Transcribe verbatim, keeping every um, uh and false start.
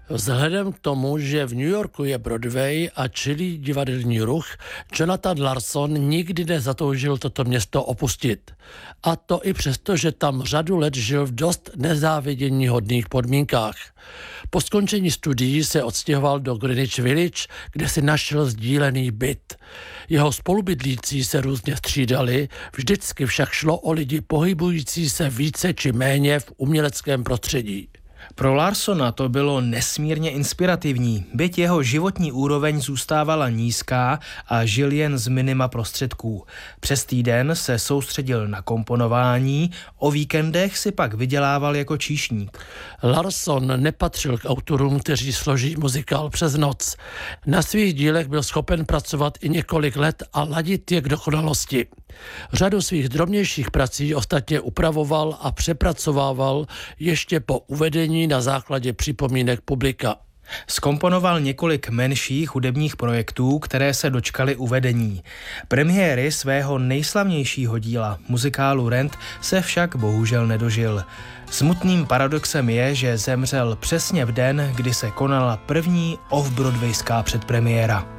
Vzhledem k tomu, že v New Yorku je Broadway a čilý divadelní ruch, Jonathan Larson nikdy nezatoužil toto město opustit. A to i přesto, že tam řadu let žil v dost nezáviděníhodných podmínkách. Po skončení studií se odstěhoval do Greenwich Village, kde si našel sdílený byt. Jeho spolubydlící se různě střídali, vždycky však šlo o lidi pohybující se více či méně v uměleckém prostředí. Pro Larsona to bylo nesmírně inspirativní, byť jeho životní úroveň zůstávala nízká a žil jen z minima prostředků. Přes týden se soustředil na komponování, o víkendech si pak vydělával jako číšník. Larson nepatřil k autorům, kteří složí muzikál přes noc. Na svých dílech byl schopen pracovat i několik let a ladit je k dokonalosti. Řadu svých drobnějších prací ostatně upravoval a přepracovával ještě po uvedení na základě připomínek publika. Zkomponoval několik menších hudebních projektů, které se dočkaly uvedení. Premiéry svého nejslavnějšího díla, muzikálu Rent, se však bohužel nedožil. Smutným paradoxem je, že zemřel přesně v den, kdy se konala první off-broadwayská předpremiéra.